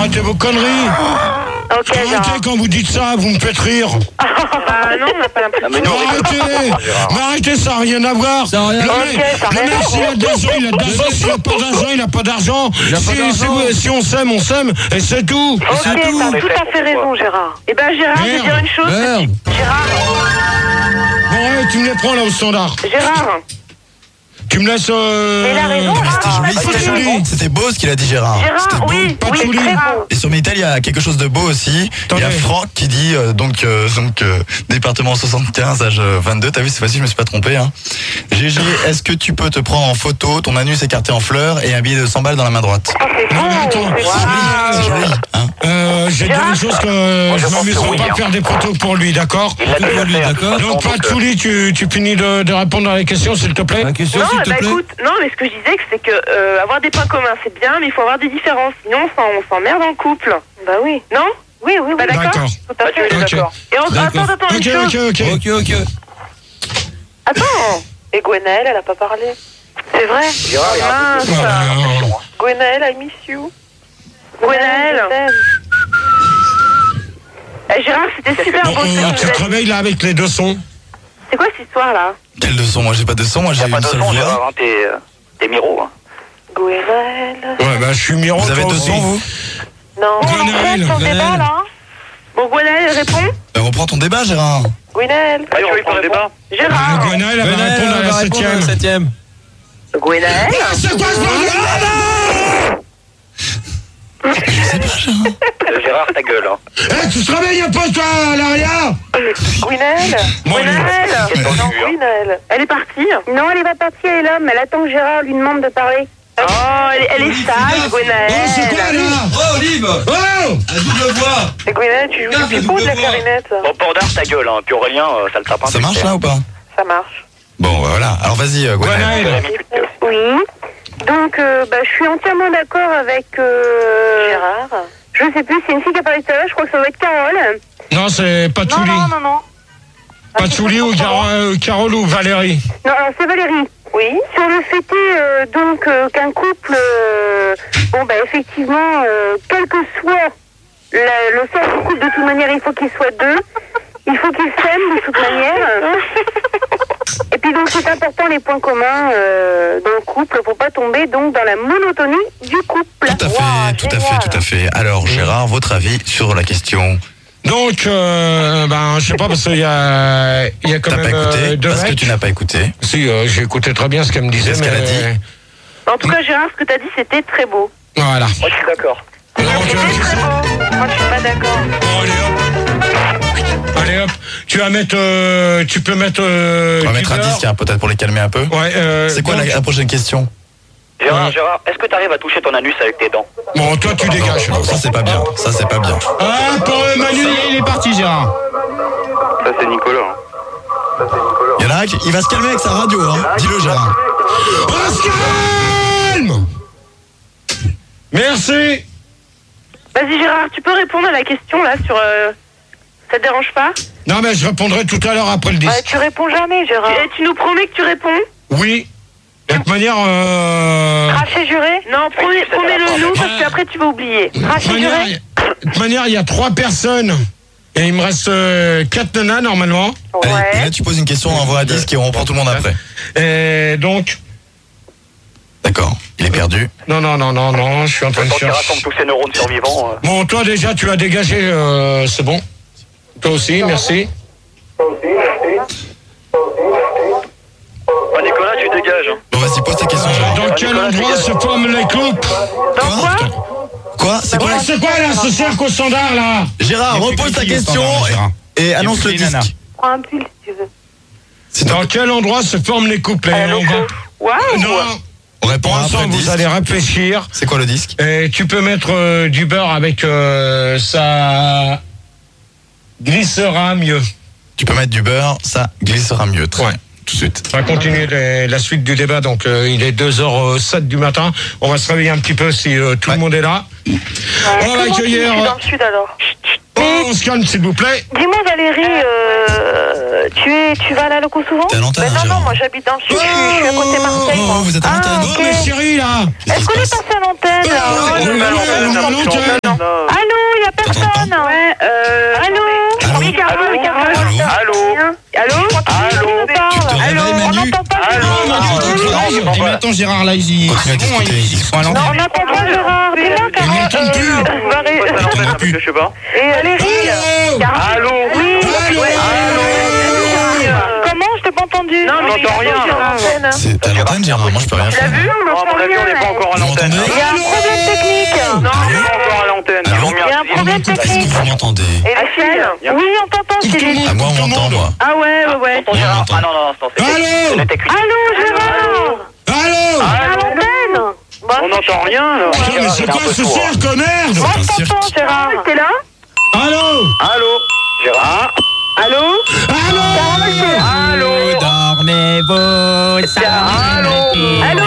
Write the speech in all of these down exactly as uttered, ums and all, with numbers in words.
arrêtez vos conneries. Ok, Arrêtez, quand vous dites ça, vous me faites rire. Ah non, on n'a pas l'impression. Mais non, arrêtez. Mais arrêtez, ça n'a rien à voir. Ça n'a rien à Le voir. mec, Ok, ça n'a le rien mec, à s'il a de l'argent, il a de l'argent. S'il n'a pas d'argent, il n'a pas d'argent. Il a pas Si, d'argent. si, vous- si on s'aime, on s'aime. Et c'est tout. Ok, C'est tout. t'as tout à fait raison, Gérard. Eh ben, Gérard, je vais Merde. dire une chose. Merde. Gérard, Bon, ouais, tu me les prends là au standard. Gérard. Tu me laisses. Euh... Mais il a raison, Mais c'était Ah, joli, pas c'était joli. joli. C'était beau ce qu'il a dit Gérard. C'était Gérard, beau. oui, pas de oui, folie. très beau. Et sur Minitel, il y a quelque chose de beau aussi. Il y a Attendez. Franck qui dit, euh, donc, euh, donc euh, département soixante-quinze, âge vingt-deux. T'as vu, cette fois-ci, je me suis pas trompé. Hein. G G, est-ce que tu peux te prendre en photo, ton anus écarté en fleurs et un billet de cent balles dans la main droite? Oh, c'est Non, mais beau, attends. c'est C'est beau. joli, hein. Euh, j'ai dit une chose que euh, je m'amuserai pas à faire des photos pour lui, d'accord? Il l'a Tout déjà pour lui, fait, d'accord. Donc, pas de folie, tu, tu finis de, de répondre à la question, s'il te plaît? La question, Non, s'il te bah plaît. écoute, non, mais ce que je disais, c'est que euh, avoir des points communs, c'est bien, mais il faut avoir des différences. Sinon, on s'en- on s'emmerde en couple. Bah oui. Non? Oui, oui, oui. Bah d'accord. D'accord. Tout à fait. Ok. D'accord. Et on, D'accord. attends, attends, une Ok, chose. ok, ok. Ok, ok. Attends. Et Gwenaëlle, elle a pas parlé. C'est vrai. Gérard, il y a un Mince. peu de- Ah, bah, non. Gwenaëlle, I miss you. Gwenaëlle. Eh, Gérard, c'était super Bon, beau. ce que euh, tu tu faisais. te réveilles là avec les deux sons. C'est quoi cette histoire là? Quel de son? Moi, j'ai pas de son. Moi, Il j'ai n'y a une pas de seule son, voix. Gérard, hein, t'es euh, t'es Miro. Hein. Gwenaëlle. Ouais, bah, je suis Miro. Vous avez toi deux aussi. sons, vous? Non. Gwenaëlle, son Gwenaëlle. débat là. Bon, Gwenaëlle, elle répond. Ben, reprends ton débat, Gérard. Gwenaëlle. Ah, tu veux prendre le débat? Gérard. Euh, Gwenaëlle, elle va Gwenaëlle, répondre à elle la va répondre à la septième. septième. Gwenaëlle. C'est quoi ce bordel? Je sais pas, Gérard. Euh, Gérard, ta gueule. Hein. Eh, tu te réveilles un peu, toi, à l'arrière? Gwenaëlle. Bon, Gwenaëlle. Qu'est-ce que Non, tu veux, hein Gwenaëlle. Elle est partie. Non, elle est pas partie, elle est là, mais elle attend que Gérard lui demande de parler. Oh, elle, elle est sage, Oh, c'est quoi, Gwenaëlle. là? Oh, Olive. Oh! La double voix. Et Gwenaëlle, tu joues Regarde, du la pipeau ou de la double voix. clarinette? Bon, Pordard, ta gueule. Hein. Puis Aurélien, euh, ça le tape un Ça peu. marche là ou pas? Ça marche. Bon, bah, voilà. Alors vas-y, euh, Gwenaëlle. Gwenaëlle. Oui. Donc, euh, bah, je suis entièrement d'accord avec... Euh... Gérard. Je sais plus, c'est une fille qui a parlé tout à l'heure, je crois que ça doit être Carole. Non, c'est Non, Patchouli. non, non, non. Patchouli ou Car- euh, Carole ou Valérie. Non, alors c'est Valérie. Oui. Sur le fait est, euh, donc euh, qu'un couple, euh, bon bah effectivement, euh, quel que soit la- le sort du couple, de toute manière, il faut qu'ils soient deux, il faut qu'ils s'aiment de toute manière. Et puis donc c'est important les points communs euh, dans le couple pour pas tomber donc dans la monotonie du couple. Tout à fait, Wow, tout à génial. fait, tout à fait. Alors, Gérard, votre avis sur la question? Donc, euh, ben, je sais pas, parce qu'il y a, il y a quand T'as même pas écouté? euh, deux Parce que mecs. tu n'as pas écouté. Si, euh, j'ai écouté très bien ce qu'elle me disait. Qu'est-ce qu'elle a mais- dit? En tout cas, Gérard, ce que t'as dit, c'était très beau. Voilà. Moi, je suis d'accord. Donc, euh, C'était très beau. Moi, je suis pas d'accord. bon, allez hop. Allez hop. Tu vas mettre, euh, tu peux mettre. Euh, On va mettre un du beurre. disque, hein, peut-être pour les calmer un peu. Ouais. Euh, C'est quoi donc- la, la prochaine question? Gérard, Ouais. Gérard, est-ce que tu arrives à toucher ton anus avec tes dents? Bon, toi, tu dégages. Non, ça c'est pas bien. Ça c'est pas bien. Ah, pour euh, Manu, il est parti, Gérard. Ça, c'est Nicolas. Hein. Il y en a un qui il va se calmer avec sa radio, hein. Dis-le, Gérard. On se calme. Merci. Vas-y, Gérard, tu peux répondre à la question, là, sur... Euh... Ça te dérange pas? Non, mais je répondrai tout à l'heure après le disque. Ouais, tu réponds jamais, Gérard. Et tu nous promets que tu réponds? Oui. De toute manière, euh... Craché juré? Non, promets- promets-le nous, parce qu'après tu vas oublier. de toute Craché manière, juré? de toute manière, il y a trois personnes. Et il me reste euh, quatre nanas, normalement. Allez, et Ouais. là tu poses une question, on envoie un disque et on reprend tout le monde après. Et donc... D'accord. Il est perdu. Non, non, non, non, non, je suis en train Le de temps qu'il chercher. rassemble tous ces neurones survivants. euh. Bon, toi, déjà, tu as dégagé, euh, c'est bon. Toi aussi, merci. Oh, Nicolas, tu dégages. Hein. Bon, vas-y, pose ta question, Gérard. Dans quel endroit se forment les couples? Dans quoi? Quoi? C'est quoi? Ouais, c'est quoi, là, ce cercle au standard, là? Gérard, repose ta question et, et annonce le disque. Prends un pull si tu veux. C'est Dans dans... quel endroit se forment les couples? Et Euh, on va... Waouh! Non, On répond pour après l'instant, le vous disque. allez réfléchir. C'est quoi le disque? Et tu peux mettre euh, du beurre avec euh, ça glissera mieux. Tu peux mettre du beurre, ça glissera mieux. Très Ouais. bien. Tout de suite. On va continuer les- la suite du débat. Donc, euh, il est deux heures sept du matin. On va se réveiller un petit peu si euh, tout Ouais. le monde est là. On va accueillir. Je suis dans le sud alors. Oh, on se calme, s'il vous plaît. Dis-moi Valérie, euh, tu, es, tu vas à la loco souvent? T'es à l'antenne, Mais hein, non, non, Gérard. moi j'habite dans le sud, je suis, je suis à côté de Marseille. Oh, moi. vous êtes à Ah, l'antenne. Oh, mais chérie, là. Qu'est-ce Est-ce qui qu'on se est passe? passé à l'antenne là? Oh, non, mais non, ouais, non, on est à non, l'antenne. non, non. entend Gérard là, ils, Continue à bon, discuter. ils, ils sont à Non, l'antenne. on n'entend pas Gérard. T'es là, Ils Carole m'entendent plus. euh, Varé- Ouais, ça n'entend plus, je sais pas. Et Valérie. Allô Carole. Allô Oui. Allô Ouais. Allô Comment? Je t'ai pas entendu. Non, On mais n'entend rien, là. C'est à l'antenne, Gérard. Moi, je peux rien Tu l'as faire. vu? On Non, à n'entend mon avis, on n'est pas rien. encore à Vous l'antenne. m'entendez? Il y a un problème technique. Non, on n'est pas encore à l'antenne. Ils ont mis Il y a un un problème Est-ce que technique. vous m'entendez? Et les filles? Oui, on t'entend, Céline. Ah, moi, on m'entend, moi. Ah ouais, ouais, ouais. Tonton Gérard. Ah non, non, non, c'est Allô c'est le technique. Allô, Gérard. Allô À Allô l'antenne. On n'entend rien, là. Putain, mais c'est quoi ce cirque, merde? Moi, un je cirque. t'entends, Gérard. T'es là? Allô Allô Gérard Allô? Allô Allô Dormez-vous, Allô Allô?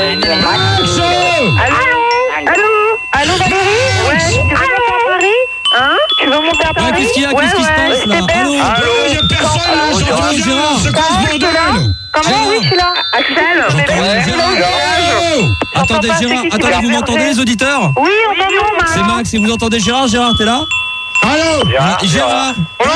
Max Allô? Allô? Allô, Valérie? Ouais. Tu veux monter à Paris? Hein? Tu veux monter à Paris? qu'est-ce qu'il y a? Qu'est-ce qui se passe, là? Allô Allô Il y a personne là, Allô, j'entends rien. Gérard. C'est quoi ce bordel? Comment? Oui, je suis là. Axel? J'entends rien, Gérard. Allô Attendez, pas, c'est Gérard, qui qui attendez, l'a vous m'entendez, regardé les auditeurs? Oui, on t'entend, C'est Max. Max, et vous entendez Gérard? Gérard, t'es là? Allô Ah, Gérard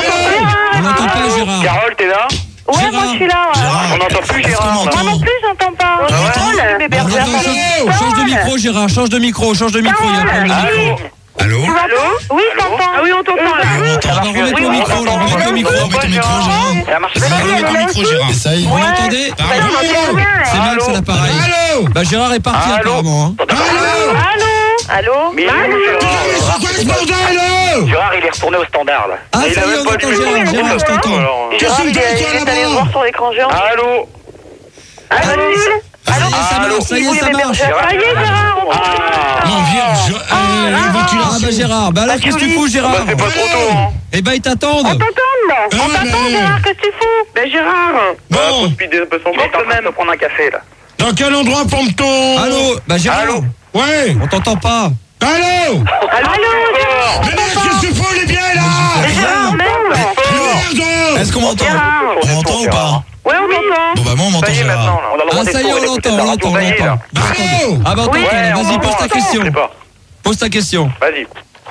On n'entend pas Gérard. Carole, t'es là Ouais, Gérard. moi, je suis là. ouais. Gérard. On n'entend plus Est-ce qu'on Gérard. Moi m'entend? non plus, j'entends pas. Ah ouais Carole, bébé, On regarde. entend, change, change de micro, Gérard, change de micro, change de micro, il y a un problème de micro. Allô? Tu m'entends? Oui, je t'entends. Ah oui, on t'entend là. Oui, on On t'entend. va remettre le micro, là, on remet le micro. Remets ton micro, Gérard. Ça marche On va pas. remettre le micro, Gérard. Essaye. Vous l'entendez? Bah, non, on t'entend bien, C'est là. Max à l'appareil. Allô Bah Gérard est parti Allô apparemment. Hein. Allô Allô? Allô? Mais Max? où, Putain, Gérard mais c'est quoi ce bordel? Gérard, il est retourné au standard, là. Ah, Il ça a y est, même on pas entend le Gérard, micro. Gérard, je t'entends. Alors, Qu'est-ce que tu me fais, toi, Il est allé là-bas voir sur l'écran géant. Allô Allô? Ça y est, ça Allô marche, ça y est, ça marche. Ça y est, Gérard, on t'entend. Ah Non, vierge, euh, Ah bah ventilation. Gérard, bah alors qu'est-ce que tu fous Bah, Gérard? c'est pas trop tôt, hein. Eh ben ils t'attendent. On t'entend, là. Ah, On t'entend, mais- Gérard, qu'est-ce que tu fous? Ben, Gérard. Bah, faut Bon, speeder un peu son temps quand même. Prendre un café, là. dans quel endroit pompe-t-on? Allô? Bah Gérard, Allô Ouais. on t'entend pas. Allô Allô, Gérard? Mais merde, qu'est-ce que tu fous, Olivier, là? Gérard, merde. Merde. Est-ce qu'on m'entend? Gérard. On m'entend ou pas? Ouais, on t'entend. Bon, bah, moi, on m'entend, Ça y est, maintenant, Gérard. là. On a le droit Ah d'être ça y est, sourd et on d'écouter l'entend, on la l'entend, on radio. Ça y est, l'entend. là. Allô Ah bah on t'entend, Ouais, on vas-y, pose entend, ta attends, question. je sais pas. Pose ta question. Vas-y.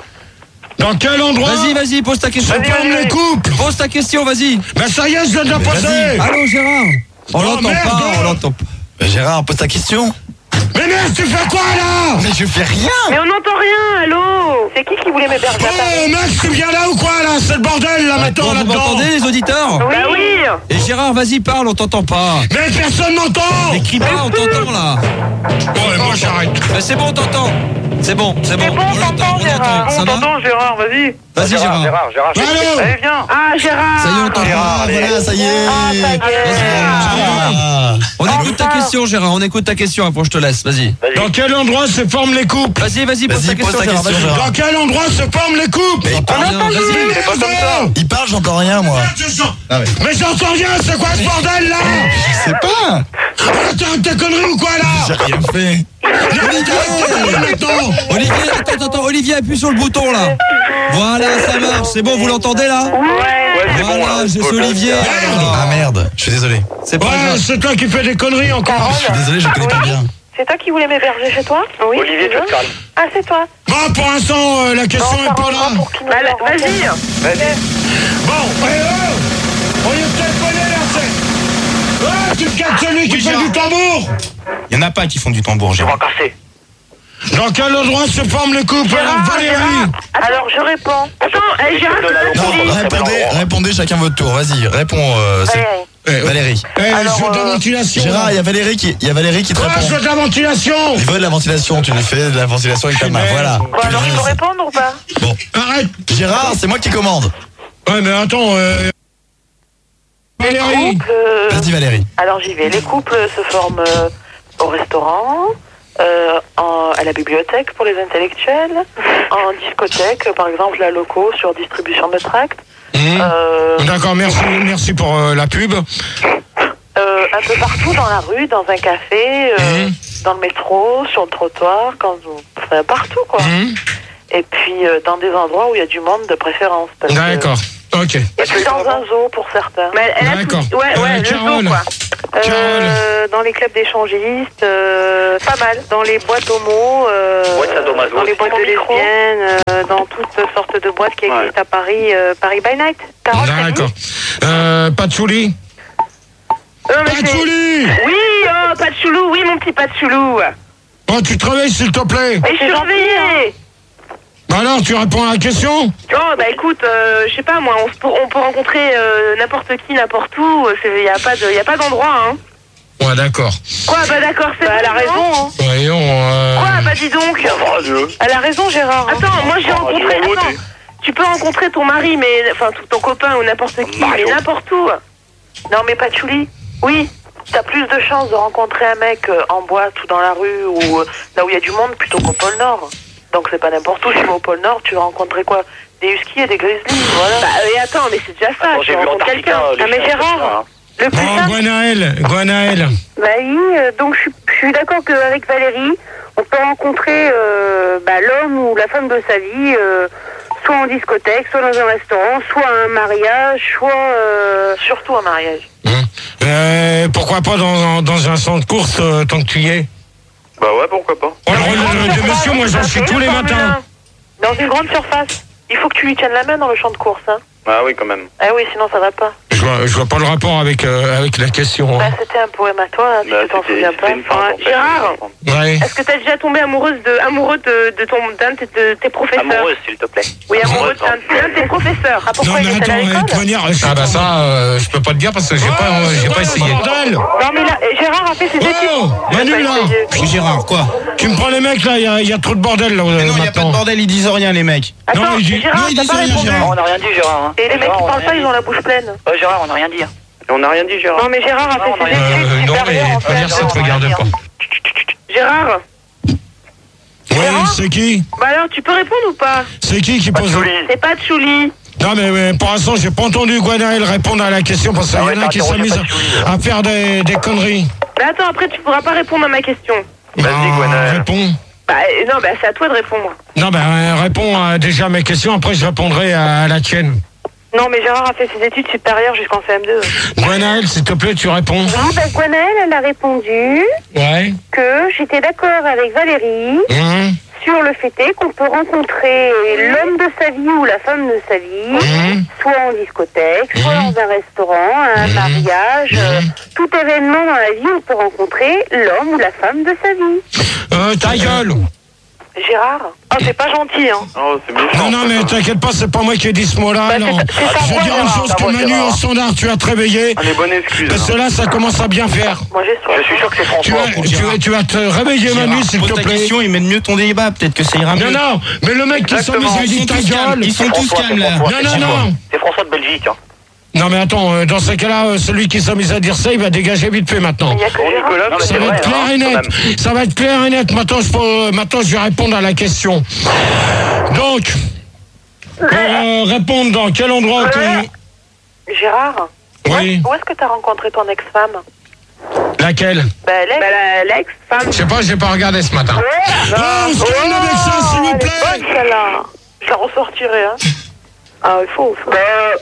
Dans quel endroit Vas-y, vas-y, pose ta question. Vas-y, pompe vas-y. les couples? Pose ta question, vas-y. Ben ça y est, je viens de la poser. Allô Gérard. On Oh, l'entend merde. pas, on l'entend pas. Bah, Gérard, pose ta question. Mais merde, tu fais quoi, là? Mais je fais rien. Mais on n'entend rien, allô? C'est qui qui voulait m'héberger à Paris? Oh, Max, tu viens là ou quoi, là? C'est le bordel, là, maintenant, Bon, vous là-dedans. m'entendez les auditeurs? Bah oui. Et Gérard, vas-y, parle, on t'entend pas. Mais personne m'entend. Mais crie pas, on t'entend là. Bon, et moi, j'arrête. Mais c'est bon, on t'entend. C'est bon, c'est bon. C'est bon, on t'entend, Gérard. Ça On va? t'entend, Gérard, vas-y. Vas-y, Gérard. Gérard, Gérard. Allô Allez, viens. Ah, Gérard. Ça y est, on t'entend. Gérard, Ah, allez. voilà, ça y est. Ah, ça y est. Ah. On écoute ta Enfin. question, Gérard. On écoute ta question après, je te laisse. Vas-y. Dans quel endroit se forment les couples? Vas-y, vas-y, pose Vas-y, ta pose question, ta Gérard. question, Vas-y. Gérard. Dans quel endroit se forment les couples? Mais il parle, Rien, vas-y. C'est pas comme ça. il parle, j'entends rien, moi. Je sens- Ah ouais. Mais j'entends rien, c'est quoi ce bordel, là? Je sais pas. Ah, T'as tes conneries ou quoi, J'ai là? rien fait. Maintenant. Olivier, attends, attends, attends. Olivier, appuie sur le bouton là. Voilà, ça marche. C'est bon, vous l'entendez là? Ouais, c'est bon, là. Voilà, c'est Olivier. Ah merde, je suis désolé. C'est pas Ouais, grave. c'est toi qui fais des conneries encore. Je suis désolé, je connais pas bien. C'est toi qui voulais m'héberger chez toi? Oui. Olivier, tu vas te faire. Ah, c'est toi. Bon, pour l'instant, euh, la question est pas là. Bah, vas-y. Vas-y. Bon, eh, oh, on y est téléphoné, là, c'est... Ouais, tu te casses celui qui Oui, fait Gérard. du tambour. Il n'y en a pas qui font du tambour, Tu Gérard. vas casser. Dans quel endroit se forment les couples? Alors, Valérie. Alors, je réponds. Attends, eh, Gérard, c'est Non, pas fini. répondez, répondez chacun votre tour. Vas-y, réponds. euh, c'est- Valérie. Eh, Valérie. Eh, Alors, je veux de la euh, ventilation. Gérard, il y a Valérie qui, il y a Valérie qui te Ouais, je veux répond. de la ventilation. Il veut de la ventilation, tu lui fais de la ventilation avec ta main. Voilà. Bon, alors, je peux répondre ou pas? Bon. Arrête. Gérard, c'est moi qui commande. Ouais, mais attends, euh... Valérie. Couple, euh, Vas-y, Valérie. alors, j'y vais. Les couples se forment euh, au restaurant, euh, en- à la bibliothèque pour les intellectuels, en discothèque, par exemple, la loco sur distribution de tracts. Mmh. Euh, D'accord, merci, merci pour euh, la pub. euh, un peu partout dans la rue, dans un café, euh, Mmh. dans le métro, sur le trottoir, quand vous... enfin, partout quoi. Mmh. Et puis euh, dans des endroits où il y a du monde de préférence. parce que- D'accord, ok. Et puis dans un zoo pour certains. Mais elle a D'accord. tout- Ouais, ouais, Euh, le Carole. zoo quoi. Carole. Euh, dans les clubs d'échangistes, euh, pas mal. Dans les boîtes homo, euh, Boîtes sadomaso dans les aussi. boîtes de lesbiennes, euh, dans toutes sortes de boîtes qui Ouais. existent à Paris, euh, Paris by Night. Carole, t'as dit D'accord. Euh, pas de souris. Euh, mais Pas de c'est- souris. Oui, euh, Oh, pas de choulou, oui, mon petit pas de choulou. Oh, tu te réveilles, s'il te plaît. Mais je suis réveillée. Bah alors, tu réponds à la question? Oh, bah écoute, euh, je sais pas, moi, on, se peut, on peut rencontrer euh, n'importe qui, n'importe où. Il n'y a pas de, y a pas d'endroit, hein. Ouais, d'accord. Quoi, bah d'accord, c'est Bah, elle a bon, raison, non hein. Voyons, euh... Quoi, bah dis donc. Elle a raison, Gérard. hein. Attends, moi j'ai rencontré... Attends, tu peux rencontrer ton mari, mais... Enfin, tout ton copain ou n'importe qui, mais n'importe où. Non, mais Patchouli, Oui. t'as plus de chances de rencontrer un mec euh, en boîte ou dans la rue ou euh, là où il y a du monde plutôt qu'au pôle Nord. Donc c'est pas n'importe où. Si tu vas au pôle Nord, tu vas rencontrer quoi? Des huskies et des grizzlies, voilà. Bah, et attends, mais c'est déjà ça. Attends, tu j'ai vu rencontres Antarctica, quelqu'un. les Ah, mais chiens, Gérard, c'est ça, hein. le plus Bon, simple... Gwenaël, Gwenaël. Bah oui, euh, donc je suis- je suis d'accord qu'avec Valérie, on peut rencontrer euh, bah, l'homme ou la femme de sa vie, euh, soit en discothèque, soit dans un restaurant, soit à un mariage, soit... Euh, surtout un mariage. Hum. Euh, pourquoi pas dans, dans un centre de course, euh, tant que tu y es? Bah ouais, pourquoi pas. Oh, le rôle de monsieur, moi j'en suis tous les matins. Dans une grande surface. Il faut que tu lui tiennes la main dans le champ de course, hein. Ah oui, quand même. Ah oui, sinon ça va pas. Je vois, je vois pas le rapport avec, euh, avec la question. Bah, Hein. c'était un poème à toi, hein, si Bah, tu t'en c'était souviens pas. c'était une femme, Ouais, en fait. Gérard. Ouais. Est-ce que t'as déjà tombé amoureuse de, amoureux de, de ton, d'un de, tes- de tes professeurs? Amoureuse, s'il te plaît. Oui, amoureux Amoureuse, d'un d'un de tes professeurs. Ah, Non pourquoi mais il était attends, à euh, de l'école? toute manière, je suis Ah bah ça, euh, je peux pas te dire parce que j'ai pas, euh, j'ai pas essayé. Bordel. Non, mais là, Gérard a fait ses études. Oh, Manu là. Oui, Gérard, quoi? Tu me prends les mecs là, il y a, y a trop de bordel là. Mais euh, non, il y a pas de maintenant. bordel, ils disent rien, les mecs. Attends, Non, il dit- Gérard, Non, ils t'as disent pas rien, répondu. Gérard. On n'a rien dit, Gérard. Hein. Et les mecs Gérard, qui on a parlent pas, rien ils ont la bouche pleine. dit. Ouais, Gérard, on n'a rien dit. On n'a rien dit, Gérard. Non, mais Gérard a Non, fait on a ses rien études Euh, non, supérieures, mais en faut fait. dire ça te regarde pas. Gérard. Oui, c'est qui? Bah alors, tu peux répondre ou pas? C'est qui qui pose? C'est pas Tchouli. Non mais, mais pour l'instant j'ai pas entendu Gwenaël répondre à la question parce qu'il Ah y ouais, en a t'as qui interrogé s'amusent pas Tchouli, à, à faire des, des conneries. Bah attends, après tu pourras pas répondre à ma question. Vas-y, Ah, Gwenaël. réponds. Bah euh, non, bah c'est à toi de répondre. Non ben euh, réponds à déjà mes questions, après je répondrai à, à la tienne. Non, mais Gérard a fait ses études supérieures jusqu'en C M deux. Gwenaël, s'il te plaît, tu réponds. Oui, bah, Gwenaël, elle a répondu Ouais. que j'étais d'accord avec Valérie Hum, sur le fait est qu'on peut rencontrer l'homme de sa vie ou la femme de sa vie, hum. soit en discothèque, soit Mhm. dans un restaurant, à un mariage, euh, tout événement dans la vie, on peut rencontrer l'homme ou la femme de sa vie. Euh, ta gueule. Gérard, oh, c'est pas gentil, hein. Oh, c'est méchant. Non, non, mais t'inquiète pas, c'est pas moi qui ai dit ce mot-là. Bah, non. c'est- c'est ta Je voix, vais dire une Gérard, chose ta que voix, Manu, Gérard. au standard, tu as te réveiller. Allez, bonne excuse. Parce que hein. là, ça commence à bien faire. Moi, j'ai soif. Je suis sûr que c'est Tu François. vas, tu, vas, tu vas te réveiller, Manu, Gérard, s'il pose te ta plaît. question, ils mènent mieux ton débat, peut-être que ça ira mieux. Non, non, mais le mec qui Exactement. s'amuse, il Ils dit sont ta tous calmes, gueule. ils sont tous François, calmes là. François. Non, non, non. C'est François de Belgique. Hein. Non, mais attends, euh, dans ce cas-là, euh, celui qui s'amuse à dire ça, il va dégager vite fait maintenant. Il y a que Bon, Gérard. Nicolas, mais Ça c'est va vrai. être clair hein, et quand net. même. Ça va être clair et net. Maintenant, je, peux- maintenant, je vais répondre à la question. Donc, pour euh, répondre dans quel endroit qu'on... Gérard, Oui, où est-ce que t'as rencontré ton ex-femme? laquelle? Bah, elle est... Bah la- l'ex-femme. Je sais pas, j'ai pas regardé ce matin. Oh, on se calme avec ça, s'il vous elle est plaît. bonne, celle-là. Je la ressortirai, hein. Ah, il faut. faut.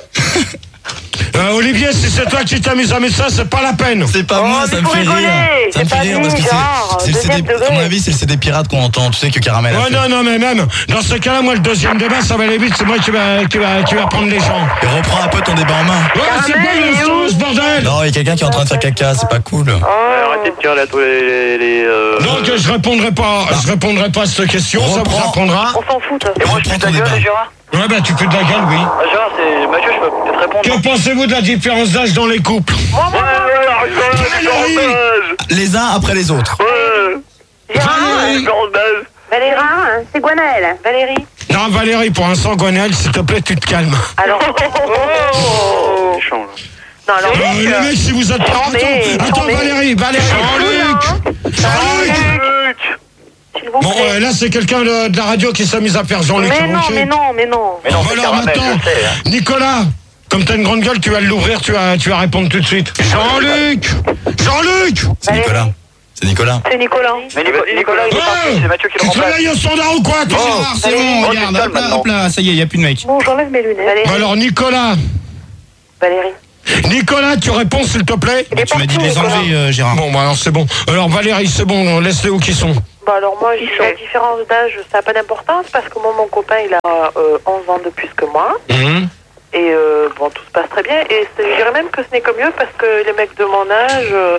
Euh, Olivier, si c'est toi qui t'amuses à mettre ça, c'est pas la peine. C'est pas Oh, moi, mais ça me faut fait rigoler, rire. Ça me c'est fait pas rire dit, parce que Gérard, c'est- c'est le C D, deuxième à mon degré. avis, c'est le C D pirate qu'on entend. Tu sais que Caramel a Ouais, fait. non, non, mais même, dans ce cas-là, moi, le deuxième débat, ça va aller vite, c'est moi qui va, qui va, qui va prendre les gens. Et reprends un peu ton débat en main. Ouais, c'est Caramel, il est bon, où ce bordel. Non, il y a quelqu'un qui est en train de faire caca, c'est pas cool. Ouais, arrêtez de tirer là tous les. les, les, euh, Donc, je répondrai pas, je répondrai pas à cette question, ça vous Reprends. apprendra. On s'en fout, Et moi, je Reprends suis ta ton gueule, débat. Gérard. Ouais, bah, tu fais de la gueule, oui. Ah, Gérard, c'est. Mathieu, je peux peut-être répondre. Que pensez-vous de la différence d'âge dans les couples? Ouais, ouais, ouais, Valérie. Les uns après les autres. Ouais. Valérie. Différence d'âge. Valérie, hein, c'est Gwenaël. Valérie. Non, Valérie, pour l'instant, Gwenaël, s'il te plaît, tu te calmes. Alors. Oh. Méchant, là. Non, alors. Euh, les mecs, si vous êtes pas... Attendez, Attends, attends, attendez. Valérie, Valérie, Jean-Luc Jean-Luc S'il vous Bon, plaît. euh, là, c'est quelqu'un de, de la radio qui s'amuse à faire Jean-Luc. Mais non, ok. mais non, mais non. Mais non, c'est Alors Caramel, maintenant, je sais. hein. Nicolas, comme t'as une grande gueule, tu vas l'ouvrir, tu vas, tu vas répondre tout de suite. Jean-Luc Jean-Luc C'est Nicolas. C'est Nicolas. C'est Nicolas. Mais Nico- Nicolas, il est Ouais. parti, c'est Mathieu qui le Tu te remplace. réveilles au standard ou quoi, toi Gérard, c'est Valérie. bon, Oh, regarde, tu te hop là, calmes hop là, ça y est, y a plus de mec. Bon, j'enlève mes lunettes. Bah Valérie. alors, Nicolas Valérie. Nicolas, tu réponds, s'il te plaît. Il est Tu m'as dit de les partout, Nicolas. enlever, euh, Gérard. Bon, bah alors, c'est bon. Alors, Valérie, c'est bon, laisse-les où qu'ils sont. Bah alors moi, Qui la sont différence d'âge, ça n'a pas d'importance parce que moi, mon copain, il a euh, onze ans de plus que moi. Hum. Et euh, bon, tout se passe très bien. Et c'est- je dirais même que ce n'est que mieux parce que les mecs de mon âge, euh,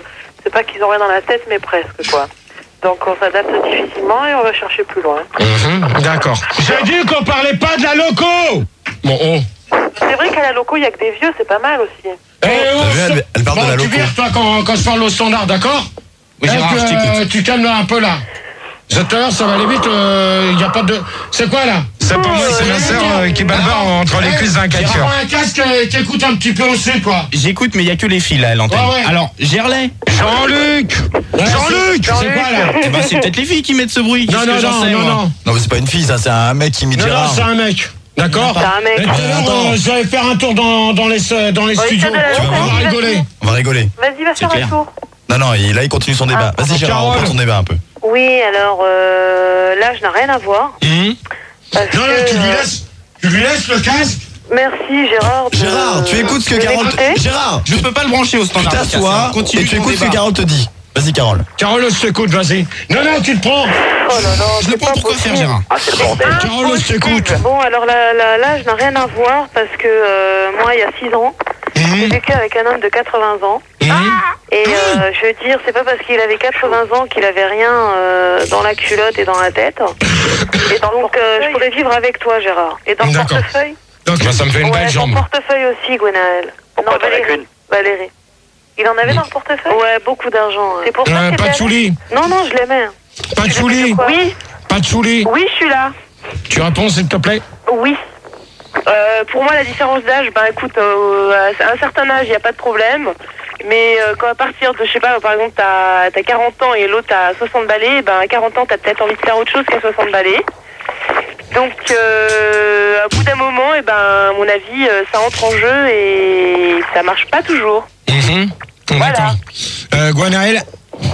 C'est pas qu'ils ont rien dans la tête, mais presque, quoi. Donc on s'adapte difficilement et on va chercher plus loin. Mhm, d'accord. J'ai dit qu'on parlait pas de la loco. Bon, oh. C'est vrai qu'à la loco, il y a que des vieux, c'est pas mal aussi. Eh, oh, T'as vu, elle, elle parle bon, de la tu loco. vires, toi, quand, quand je parle au standard, d'accord? Oui, Gérard, Eh, je que, t'écoute. euh, Tu calmes un peu, là. Tout à l'heure, ça va aller vite, il euh, y a pas de... C'est quoi, là? C'est pas moi, c'est ma sœur euh, qui balbare entre les cuisses d'un J'ai catcheur. un casque euh, qui écoute un petit peu aussi, quoi. J'écoute, mais il y a que les filles là à l'antenne. Ouais, ouais. Alors, Gerlais. Jean-Luc Ouais, Jean-Luc c'est- C'est quoi, là? Eh ben, c'est peut-être les filles qui mettent ce bruit. Non, Qu'est-ce non, que j'en non, sais, non, moi non. Non, mais c'est pas une fille, ça, c'est un mec qui imite Non, non, Gérard. c'est un mec. D'accord? C'est un mec. Et tout à l'heure, Attends. euh, je vais faire un tour dans, dans les, dans les Oui, studios. ça de la Tu vas loco, voir vas-y, rigoler. vas-y. On va rigoler. Vas-y, va C'est faire clair. un tour. Non, non, il- là, il continue son débat. Vas-y, Gérard, Carole. reprends ton débat un peu. Oui, alors euh, là, je n'ai rien à voir. Hum. Parce Non, non, que, tu lui euh, laisses, tu lui laisses le casque. Merci Gérard. de- Gérard, tu écoutes ce que de Carole... m'écouter. Gérard, Je peux pas le brancher au tu standard. t'assois Continue et tu ton écoutes ce que débat. Carole te dit. Vas-y, Carole. Carole, je t'écoute, vas-y. Non, non, tu te prends. Oh là là, Je le c'est prends pas pour quoi faire, possible. Gérard? Ah, c'est le bordel. Carole, je t'écoute. Bon, alors là, là, là, je n'ai rien à voir parce que euh, moi, il y a six ans, j'ai vécu avec un homme de quatre-vingts ans. Et euh, je veux dire, c'est pas parce qu'il avait quatre-vingts ans qu'il avait rien euh, dans la culotte et dans la tête. Et donc, euh, je pourrais vivre avec toi, Gérard. Et dans le D'accord. portefeuille Donc, bah, ça me fait une Ouais, belle dans jambe. le portefeuille aussi, Gwenaël. Pourquoi t'en as Valérie. qu'une? Valérie. Il en avait dans le portefeuille? Ouais, beaucoup d'argent. C'est pour ça Euh, qu'il pas de l'aimait. chouli. Non, non, je l'aimais. Pas de chouli. Oui, Pas de chouli. oui, je suis là. Tu réponds, s'il te plaît. Oui. Euh, pour moi, la différence d'âge, ben écoute, euh, à un certain âge, il n'y a pas de problème. Mais euh, quand à partir de, je sais pas, par exemple, t'as as quarante ans et l'autre a soixante balais, ben à quarante ans, t'as peut-être envie de faire autre chose qu'à soixante balais. Donc, euh, à bout d'un moment, et ben, à mon avis, euh, ça entre en jeu et ça marche pas toujours. Mhm. D'accord. Euh, Gwenaël.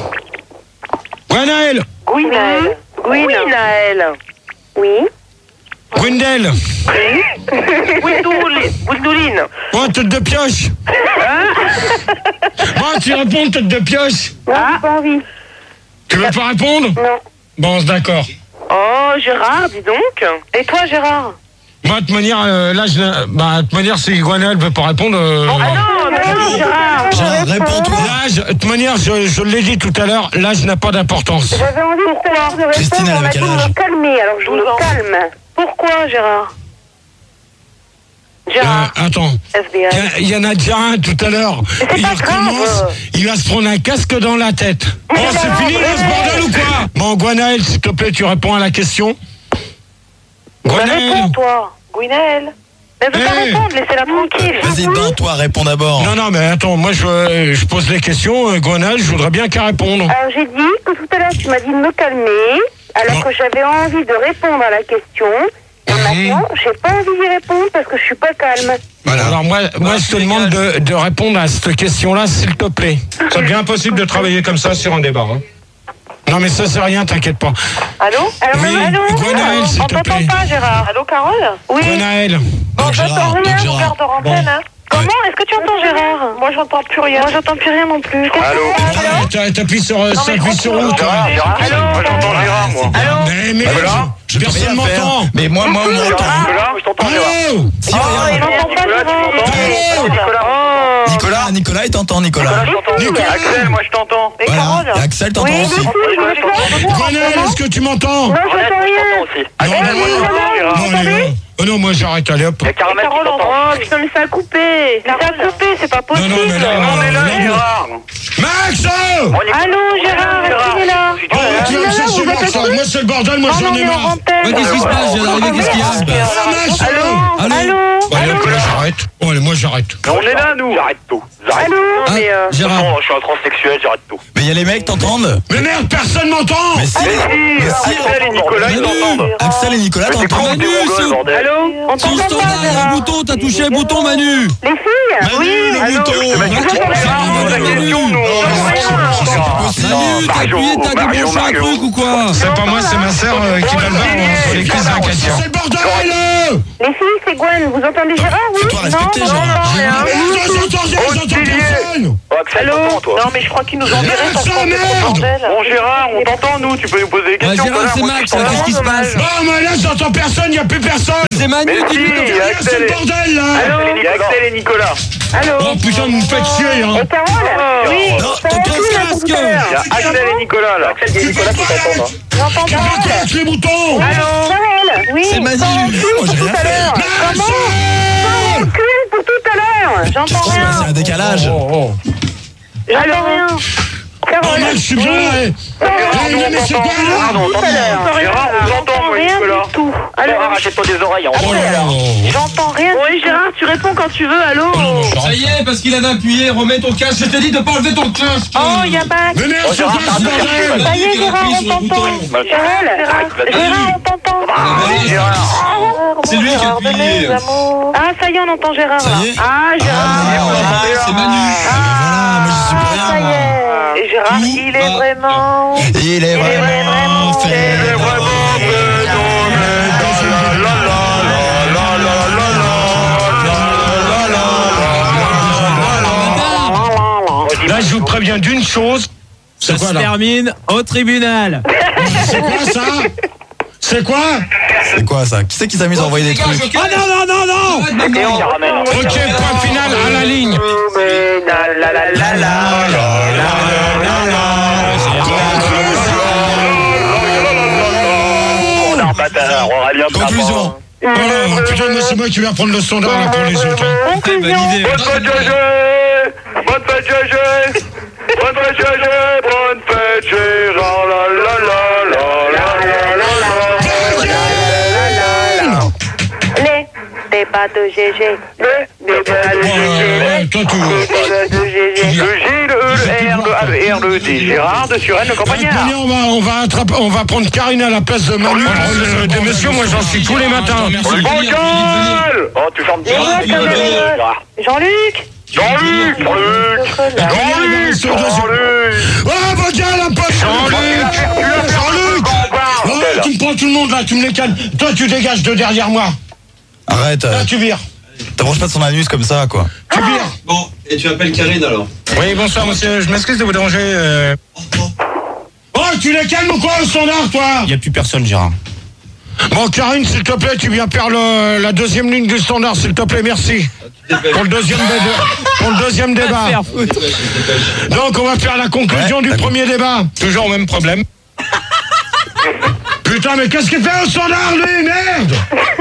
Gwenaël. Gwenaël. Oui, Naël. Oui. Gwendel. Gwendoline. Gwendoline. Oh, tête de pioche. Bon, tu réponds, tête de pioche. Non, j'ai pas envie. Tu veux pas répondre? Non. Bon, d'accord. Oh, Gérard, dis donc. Et toi, Gérard? Moi, de toute manière, euh, là, je, bah, de toute manière, si Gwenaël veut pas répondre. Euh, Ah non, mais non, Gérard. Gérard, réponds-toi. L'âge, de toute manière, je, je l'ai dit tout à l'heure, l'âge n'a pas d'importance. J'avais envie tout à l'heure de répondre, Christine, elle on avait m'a dit quel de âge me calmer, alors je douze ans. me calme. Pourquoi, Gérard? Gérard, Euh, attends. F B I. Il y, y en a déjà un tout à l'heure. c'est Il pas grave. recommence, il va se prendre un casque dans la tête. Bon, c'est c'est pas fini grave. là, ce bordel ou quoi? Bon, Gwenaël, s'il te plaît, tu réponds à la question. Bah, Gwenaël. réponds, toi. Gwenaël. Elle veut pas Hey. répondre, laissez-la tranquille. Vas-y, dans toi, réponds d'abord. Non, non, mais attends, moi je, je pose les questions. Euh, Gwenaël, je voudrais bien qu'elle réponde. Alors, j'ai dit que tout à l'heure, tu m'as dit de me calmer, alors Non. que j'avais envie de répondre à la question. Et maintenant, j'ai pas envie d'y répondre parce que je suis pas calme. Voilà. Alors moi, moi je te demande de, de répondre à cette question-là, s'il te plaît. Ça devient impossible de travailler comme ça sur un débat. Hein. Non, mais ça, c'est rien, t'inquiète pas. Allô? Alors, Oui, allô? Gwenaël, s'il On te t'entend plaît. pas, Gérard. Allô, Carole? Oui. Gwenaël. Bon, Donc, j'entends Gérard, rien, donc, on Gérard. garde en antenne, hein. Comment? Est-ce que tu entends, Gérard? Moi, j'entends plus rien. Moi, j'entends plus rien non plus. Qu'est-ce Allô? que tu Ah, t'as- T'appuies sur, euh, t'appuies sur où, toi? Gérard, Gérard, moi j'entends Gérard, moi. Mais, mais, Ah, voilà. je, personne Rien faire. m'entend. Mais moi, moi, on m'entend. Gérard, je t'entends Gérard. Allô? Si, Oh, il regarde. n'entend pas, Nicolas, tu Gérard. m'entends? Allô? Nicolas, Nicolas, Nicolas, il t'entend, Nicolas. Nicolas, je t'entends. Nicolas. Axel, moi je t'entends. Et Voilà. Carole? Et Axel t'entend Oui, aussi. mais si, je me Gwenaël, est-ce que tu m'entends? Non, Jeannette, j'entends moi je rien. t'entends aussi. Non, Axel, moi je non, t'entends, Gérard. non, allez, non. Oh non, moi j'arrête, allez hop. Il y a Caramel qui Carole, t'entend. oh, putain, mais ça a coupé. Ça a coupé, c'est pas possible. Non, non, mais là, On est là, non, non. Gérard. Max! Moi, Nicolas. Allô, Gérard, est-ce qu'il est là? Oh, tu vas me chercher vous Max, êtes ça. Moi c'est le bordel, moi Ah non, j'en on ai est en marre. antenne. Ouais, qu'est-ce qui se passe? Je viens d'arriver, qu'est-ce qu'il y a? Ah, Max! Allô? Allô? Allô? Allez, hop, là, j'arrête. Oh, allez, moi j'arrête. Mais on est là, nous. J'arrête tout. J'arrête tout. Allô? Ah, mais, euh, Gérard. Non, je suis un transsexuel, j'arrête tout. Mais il y a les mecs, t'entendent? Mais merde, personne m'entend! Mais si, Mais mais si, si, Axel et Nicolas, ils t'entendent. Axel et Nicolas Mais t'es t'entendent. con, t'es Manu, mongol, c'est- bordel. Allô? On Sur le t'entend pas, standard, Gérard. le bouton, t'as touché le bouton, Manu. Les filles? Manu, Oui. le Allô? bouton. Mais mec, Vous on entendez Gérard, pas? on pose la question, nous. Oh, On c'est sait rien. c'est pas possible. Manu, t'as Mario, appuyé, t'as Mario, débranché un Mario. truc ou quoi? C'est pas moi, c'est ma sœur euh, qui balbare entre les cuisses d'un C'est catcheur. le bordel! Les filles, c'est Gwen. Vous entendez Gérard, oui? Fais-toi respecter, non, Gérard. non, rien. Allô? Non, mais je crois qu'ils nous ont viré parce qu'on est trop bordel. Bon, Gérard, on t'entend, nous, tu peux nous poser des Ouais, questions. Gérard, c'est Moi, Max, je t'entends. qu'est-ce qui se passe? Non, mais là, j'entends personne, il n'y a plus personne. C'est Manu, Mais si, dis-lui. il y a C'est Axel le et- bordel, là. il y a Axel et Nicolas. Allô? Oh putain, vous me faites chier, hein. Et Carole? Oui, Non, ça ton va tout, là, casque. tout à l'heure. Il y a Axel et Nicolas, là. Axel et Nicolas qui t'entendent. J'entends Qui Carole. m'attaque les boutons. Carole, oui. C'est Manu. Ça va tout, Moi, j'ai tout rien à l'heure. Comment Ça recule pour tout à l'heure. J'entends C'est rien. un décalage. Oh, oh. J'entends rien. Oh, Carole. mec, je suis bien là. eh. Eh, non, mais c'est quoi, là? Gérard, on Tout à l'heure. t'entend. Gérard, on t'entend, moi, rien Nicolas. du tout. Allô? Gérard, achète-toi des oreilles. on Oh là là. J'entends rien. Oui, Gérard, tu réponds quand tu veux, allô? Ça y est, parce qu'il avait appuyé, remets ton casque. Je t'ai dit de pas enlever ton casque. Oh, y'a Max. Mais merde, Oh, c'est Gérard, quoi ce t'as un peu cherché, bordel? Ça y est, Il a Gérard, appuyé on sur le t'entend. bouton. Bah, Gérard, Gérard, on t'entend. Vas-y, Gérard. C'est lui qui a appuyé. Ah, ça y est, on entend Gérard. Ça là. y est? Ah, Gérard. Ah, c'est Manu. Voilà, moi, j'y suis pour Ah, ça y rien. est. Et Gérard, il est va vraiment... Il est vraiment fait. Il est vraiment Là, je vous préviens d'une chose. Ça C'est quoi, se là? termine au tribunal. C'est quoi, ça? C'est quoi? C'est quoi ça? Qui c'est qui s'amuse à envoyer des trucs? Ah non, non, non, non! Et on ramène. Ok, point final à la ligne. La la la la la. On a un bâtard, Aurélien. Conclusion. Oh, putain, mais c'est moi qui vais reprendre le standard là pour les autres. hein. Validé. Bonne fête, G G. Bonne fête, G G. Bonne fête, G G. Bonne fête, Gérard. La la la la la la la. Les débats de G G. Les débats de Ouais, G ouais, toi, tu veux. G. De G, le E, le R, le A, le R, le D. Gérard de Suresnes, le campagnard. Tenez, on va, on va attraper, on va prendre Karine à la place de Manu. Euh, des messieurs, moi j'en suis tous les matins. Bancal. Oh, tu fermes bien. Gérard. Jean-Luc. Jean-Luc. Jean-Luc. Jean-Luc. Jean-Luc. Oh, Bancal, la pote. Jean-Luc. Jean-Luc. Oh, tu me prends tout le monde là, tu me les calmes. Toi, tu dégages de derrière moi. Arrête, euh, Là, tu vires. t'approches pas de son anus comme ça, quoi. Tu vires. Bon, et tu appelles Karine alors? Oui, bonsoir, monsieur. Je m'excuse de vous déranger. euh, Oh, tu les calmes ou quoi au standard, toi? Il n'y a plus personne, Gérard. Bon, Karine, s'il te plaît, tu viens faire le, la deuxième ligne du standard, s'il te plaît, merci. Pour le deuxième, dé- pour le deuxième débat. Donc, on va faire la conclusion Ouais, du d'accord. premier débat. Toujours au même problème. Putain, mais qu'est-ce qu'il fait au standard, lui? Merde!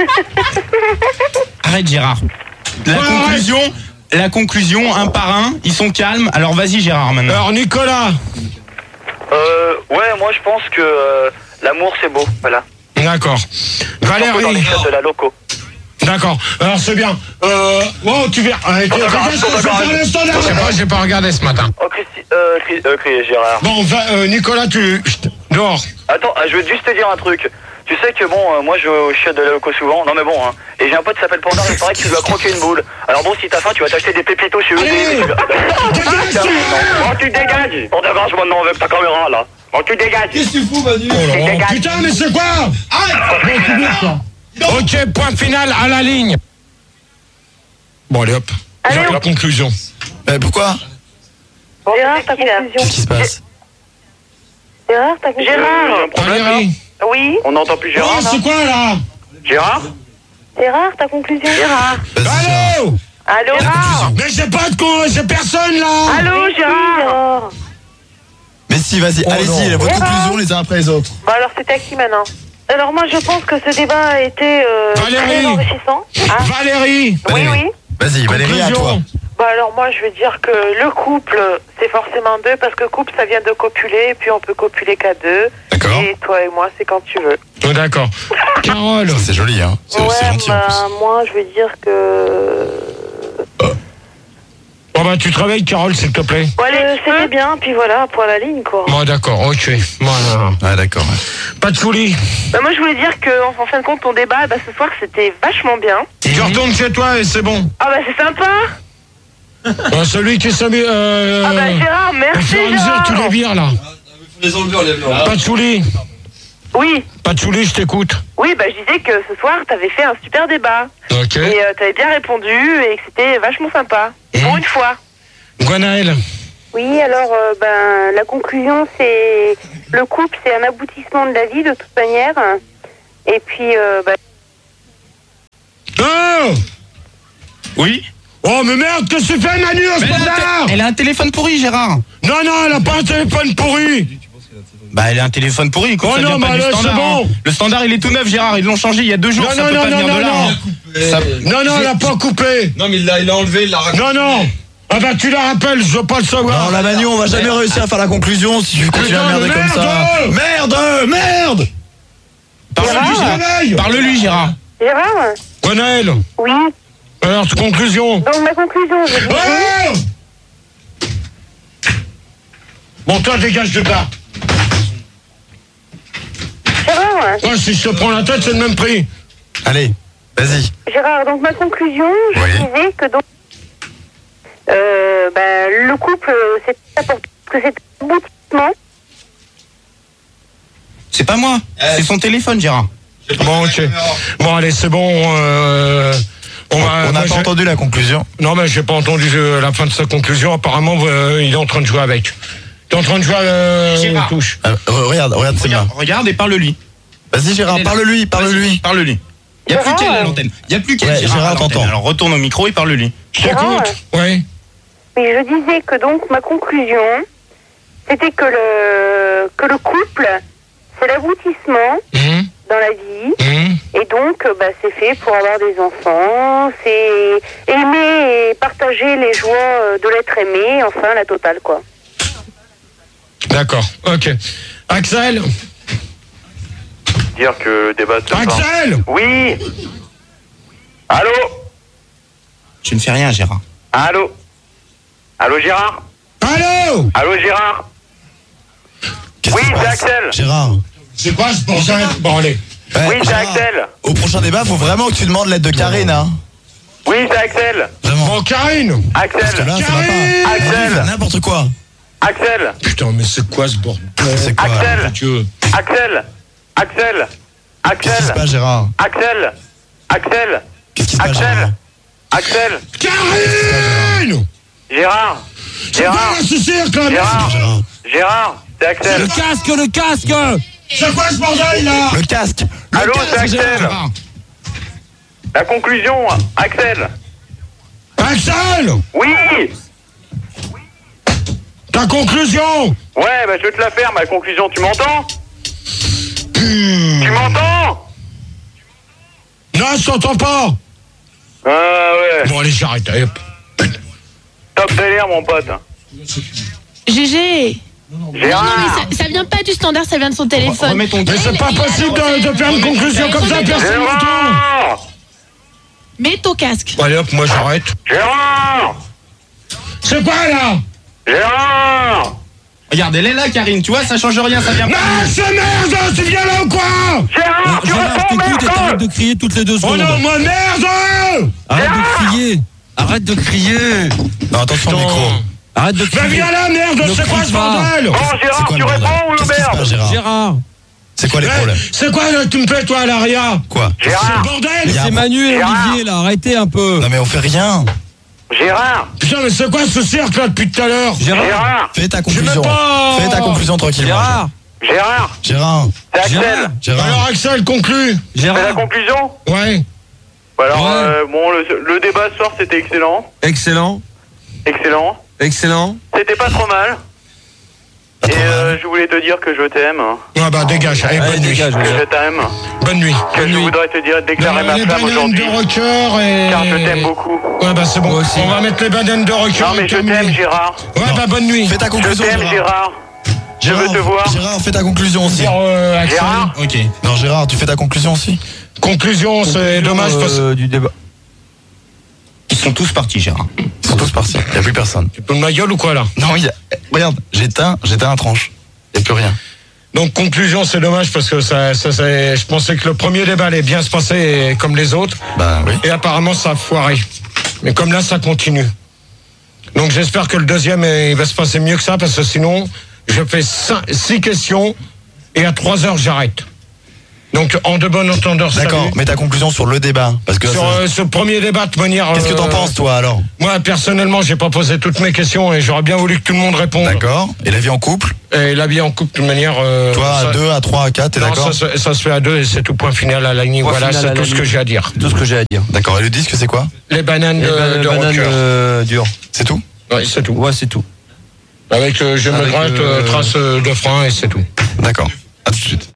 Arrête, Gérard. La Ouais, conclusion, la conclusion, un par un, ils sont calmes. Alors vas-y, Gérard, maintenant. Alors, Nicolas. Euh, ouais, moi je pense que euh, l'amour c'est beau, voilà. D'accord. Surtout dans les Valérie. fêtes de la loco. D'accord. Alors, c'est bien. Euh, wow, tu viens. Euh, tu- d'accord, Qu'est-ce que je vais d'accord. faire le standard? Je sais pas, j'ai pas regardé ce matin. Oh, Christy, euh, Chris- euh, Chris- Gérard. Bon, va, euh, Nicolas, tu. Chut, dehors. Attends, euh, je veux juste te dire un truc. Tu sais que bon, euh, moi je vais au chiottes de la loco souvent. Non mais bon, hein. Et j'ai un pote qui s'appelle Pandar, il paraît que tu dois croquer une boule. Alors bon, si t'as faim, tu vas t'acheter des pépitos chez eux. Allez, dégage, Bon, tu dégages. On dégage maintenant avec ta caméra là. Bon, tu dégages. Qu'est-ce que tu fous, Manu? Oh là là. Putain, mais c'est quoi? Arrête! Bon, tu vires, quoi. Ok, point final à la ligne. Bon, allez hop. Allez, J'ai la conclusion. Euh, pourquoi? Gérard, ta conclusion. Qu'est-ce qui se passe? Gérard, ta conclusion. Gérard. Valérie. Oui. On n'entend plus Gérard Oh, là. c'est quoi là? Gérard. Gérard, ta conclusion. Gérard. Vas-y, Gérard. Allô? Allô. Gérard. Mais j'ai pas de con, j'ai personne là. Allô, Gérard. Mais si, vas-y, Oh allez-y, non. votre Gérard. conclusion les uns après les autres. Bon, alors c'est à qui maintenant? Alors moi, je pense que ce débat a été euh, Valérie. très enrichissant. Ah. Valérie. Oui, oui. Vas-y, Valérie, à toi. Conclusion. Bah alors moi, je vais dire que le couple, c'est forcément deux, parce que couple, ça vient de copuler, et puis on peut copuler qu'à deux. D'accord. Et toi et moi, c'est quand tu veux. Oh, d'accord. Carole. C'est joli, hein. C'est Ouais, c'est gentil en bah, plus. moi, je vais dire que... Bon bah tu te réveilles, Carole, s'il te plaît. Ouais, le- c'était bien, puis voilà, pour la ligne, quoi. Bon d'accord, ok. Voilà. Ah, d'accord. ouais. Pas de folie. Bah, moi, je voulais dire que, en fin de compte, ton débat, bah, ce soir, c'était vachement bien. Tu retournes chez toi et c'est bon. Ah, bah, c'est sympa. Euh, celui qui s'amuse. Euh, Ah, bah, Gérard, au merci, fur et à mesure, tu les Gérard. vires là. Faut les enlever, enlève-le. Pas de folie. Oui. Patchouli, je t'écoute. Oui, bah je disais que ce soir, t'avais fait un super débat. Ok. Et euh, t'avais bien répondu et que c'était vachement sympa. Mmh. Pour une fois. Gwenaël. Oui, alors, euh, ben, la conclusion, c'est... Le couple, c'est un aboutissement de la vie, de toute manière. Et puis, euh, ben... Oh Oui. Oh, mais merde, qu'est-ce que tu fais, Manu, au Mais elle, a un standard té- elle a un téléphone pourri, Gérard. Non, non, elle a pas un téléphone pourri. Bah, elle a un téléphone pourri. Écoute, Oh ça non, vient pas bah du là, standard, c'est bon. hein. Le standard, il est tout neuf, Gérard. Ils l'ont changé il y a deux jours. Non, ça non, peut non, pas non, venir non, de là. non. hein. Ça- Non, non, elle a pas coupé. Non, mais il l'a il a enlevé, il l'a raconté. Non, non. Ah bah tu la rappelles, je veux pas le savoir. Non, la Manu, on va jamais réussir à faire la conclusion si tu continues à Putain, merder comme merde. ça. Merde, merde. Parle-lui, Gérard. Réveille. Parle-lui, Gérard. Gérard? Gwenaël, Oui. alors, conclusion. Donc, ma conclusion, je disais... Oh bon, toi, dégage de là. Gérard? Ouais, si je te prends la tête, c'est le même prix. Allez, vas-y. Gérard, donc ma conclusion, je Oui. disais que donc... Euh, ben, le couple, c'est important, que c'est un aboutissement. C'est pas moi. C'est son téléphone, Gérard. Bon, ok. Bon, allez, c'est bon. Euh, on va, On n'a moi, pas j'ai- entendu la conclusion. Non, mais j'ai pas entendu euh, la fin de sa conclusion. Apparemment, euh, il est en train de jouer avec. Il est en train de jouer euh, Gérard. aux touches. Euh, regarde, regarde, c'est Regarde, bien. regarde et parle-lui. Vas-y, Gérard, Elle est là. parle-lui, parle-lui. Parle-lui. Il n'y a plus Gérard, qu'elle à euh, l'antenne. Il n'y a plus qu'elle, Ouais, Gérard, Gérard, à l'antenne. t'entends. Alors retourne au micro et parle-lui. Je Gérard, t'écoute. Oui. Mais je disais que donc ma conclusion, c'était que le, que le couple, c'est l'aboutissement Hum, dans la vie. hum. Et donc, euh, bah, c'est fait pour avoir des enfants, c'est aimer et partager les joies euh, de l'être aimé, enfin la totale, quoi. D'accord, ok. Axel Dire que débat de Axel Oui. Allô. Je ne fais rien, Gérard. Allô. Allô, Gérard. Allô Allô, Gérard. Qu'est-ce Oui, qui se c'est passe Axel. Gérard. C'est quoi ce bordel? Bon, allez. Ouais, Oui, c'est Gérard, Axel. Au prochain débat, faut vraiment que tu demandes l'aide de Karine, hein. Oui, c'est Axel. Vraiment. Bon, Karine Parce que Axel. là, ça va Karine pas. Axel. N'importe quoi. Axel. Putain, mais c'est quoi ce bordel? C'est quoi Axel. Dieu. Axel. Axel. Qu'est-ce qui se Axel. passe, Gérard Axel. Axel. Qu'est-ce qui se passe, Gérard Axel. Axel. Karine Gérard. C'est quoi Gérard. là, ce cirque là? Gérard. Gérard. Gérard. C'est Axel. Le casque, le casque. C'est quoi ce bordel là? Le casque. Le Allô, casque, c'est Axel. Gérard. La conclusion, Axel. Axel Oui. Ta conclusion? Ouais, bah je vais te la faire, ma conclusion. Tu m'entends? Tu m'entends? Non, je t'entends pas. Ah ouais. Bon, allez, j'arrête. Allez, hop. Top délire, mon pote. G G. Gérard. Non, mais ça, ça vient pas du standard, ça vient de son téléphone. Remets ton Mais casque. c'est pas possible de, de faire une conclusion comme ça, personne n'entend. Gérard. Mets ton casque. Bon, allez, hop, moi j'arrête. Gérard. C'est quoi là? Gérard. Regarde, elle est là, Karine. Tu vois, ça change rien, ça vient Non, pas. c'est merde! Tu viens là ou quoi? Gérard, tu Gérard, réponds, t'écoutes et t'arrêtes merde. de crier toutes les deux Oh secondes. non, moi merde! Arrête de crier. Arrête de crier. Non, attention au Putain. micro. Arrête de Mais crier. viens là, merde! Ne C'est quoi crie ce pas. bordel? Bon, C'est Gérard, quoi tu le bordel réponds ou Qu'est-ce qui se merde? passe, Gérard Gérard. C'est quoi les Eh, problèmes c'est quoi là, que tu me fais toi à l'arrière? Quoi C'est le Gérard. bordel! Y a- C'est Manu et Gérard. Olivier là, arrêtez un peu. Non mais on fait rien. Gérard. Putain, mais c'est quoi ce cirque là depuis tout à l'heure? Gérard. Gérard. Fais ta Je conclusion. veux pas. Fais ta conclusion tranquillement. Gérard. Gérard. Gérard. C'est Axel. Gérard. Gérard. Alors Axel, conclue. C'est la Gérard. conclusion? Ouais. Alors, Ouais. euh, bon, le, le débat ce soir, c'était excellent. Excellent. Excellent. Excellent. C'était pas trop mal. Pas Et trop mal. euh, je voulais te dire que je t'aime. Ah bah dégage, allez, Allez, bonne nuit. dégage, Que je Gérard. t'aime. Bonne nuit. Que je voudrais te dire, déclarer ma les flamme bananes aujourd'hui. de rocker et... Car je t'aime beaucoup. Ouais bah c'est bon, Moi aussi. on va mettre les bananes de rocker. Non, mais et je terminer. t'aime, Gérard. Ouais bah bonne nuit. Fais ta Je conclusion. t'aime, Gérard. Je veux Gérard, te voir. Gérard, fais ta conclusion aussi. Dire, euh, Axel. Gérard. Ok. Non, Gérard, tu fais ta conclusion aussi. Conclusion, c'est dommage parce que... Euh, du débat. Ils sont tous partis, Gérard. Ils sont tous partis. Il n'y a plus personne. Tu peux de ma gueule ou quoi là? Non, il y a... Regarde, j'éteins, j'éteins un tranche. Il n'y a plus rien. Donc conclusion, c'est dommage parce que ça, ça, ça- je pensais que le premier débat allait bien se passer comme les autres. Bah oui. Et apparemment ça a foiré. Mais comme là ça continue. Donc j'espère que le deuxième il va se passer mieux que ça parce que sinon je fais cinq, six questions et à trois heures j'arrête. Donc, en de bonne entendeur, D'accord, salut. mais ta conclusion sur le débat, parce que Sur ça- euh, ce premier débat, de manière... qu'est-ce que t'en euh, penses toi alors? Moi, personnellement, j'ai pas posé toutes mes questions et j'aurais bien voulu que tout le monde réponde. D'accord. Et la vie en couple? Et la vie en couple, de manière... euh, Toi, à ça- deux, à trois, à quatre, t'es Non, d'accord? ça, se- ça se fait à deux et c'est tout, point final à la ligne. Point Voilà, final à c'est la tout ce ligne. que j'ai à dire. Tout ce que j'ai à dire. D'accord. Et le disque, c'est quoi? Les bananes de, Et ben, de banane rocker. euh, dure. C'est tout? Ouais, c'est tout. Ouais, c'est tout. Avec euh, je me Avec, gratte, euh, euh, trace euh, de frein et c'est tout. D'accord. À tout de suite.